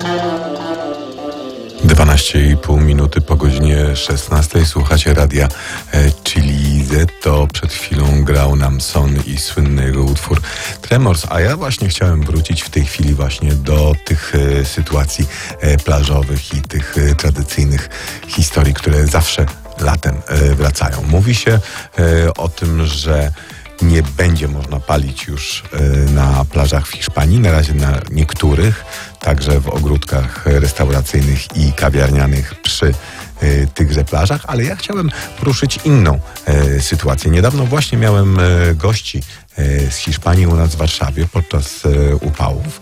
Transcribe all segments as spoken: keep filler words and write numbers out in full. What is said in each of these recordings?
dwanaście i pół minuty po godzinie szesnastej. Słuchacie radia e, Chilize. To przed chwilą grał nam Son i słynny jego utwór Tremors, a ja właśnie chciałem wrócić w tej chwili właśnie do tych e, sytuacji e, plażowych i tych e, tradycyjnych historii, które zawsze latem e, wracają. Mówi się e, o tym, że nie będzie można palić już na plażach w Hiszpanii, na razie na niektórych, także w ogródkach restauracyjnych i kawiarnianych przy tychże plażach, ale ja chciałem poruszyć inną sytuację. Niedawno właśnie miałem gości z Hiszpanii u nas w Warszawie podczas upałów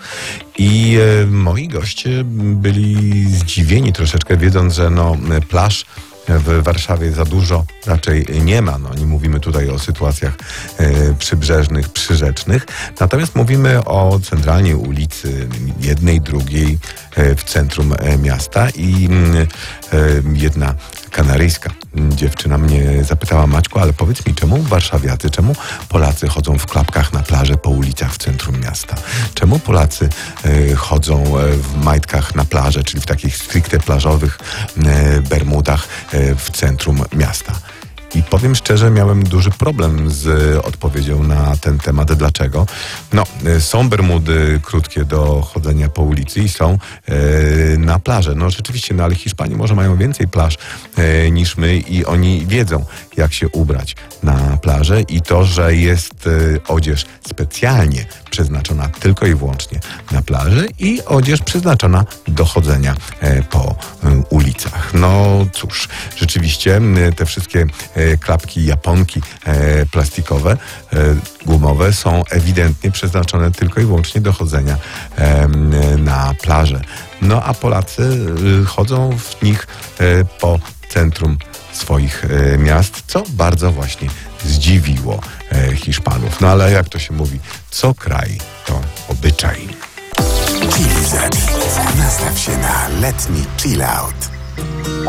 i moi goście byli zdziwieni troszeczkę, wiedząc, że no plaż w Warszawie za dużo raczej nie ma. No, nie mówimy tutaj o sytuacjach e, przybrzeżnych, przyrzecznych. Natomiast mówimy o centralnej ulicy, jednej, drugiej e, w centrum e, miasta i e, jedna kanaryjska dziewczyna mnie zapytała: Maćku, ale powiedz mi, czemu warszawiacy, czemu Polacy chodzą w klapkach na plażę po ulicach w centrum miasta? Czemu Polacy e, chodzą w majtkach na plażę, czyli w takich stricte plażowych e, bermudach e, w centrum miasta? I powiem szczerze, miałem duży problem z odpowiedzią na ten temat. Dlaczego? No, są bermudy krótkie do chodzenia po ulicy i są e, na plaży. No rzeczywiście, no ale Hiszpanie może mają więcej plaż e, niż my i oni wiedzą, jak się ubrać na plażę i to, że jest e, odzież specjalnie przeznaczona tylko i wyłącznie na plaży i odzież przeznaczona do chodzenia e, po e, ulicach. No cóż, rzeczywiście te wszystkie e, klapki, japonki e, plastikowe, e, gumowe są ewidentnie przeznaczone tylko i wyłącznie do chodzenia e, na plażę. No a Polacy e, chodzą w nich e, po centrum swoich e, miast, co bardzo właśnie zdziwiło e, Hiszpanów. No ale jak to się mówi, co kraj, to obyczaj. Chilize. Nastaw się na letni chill out.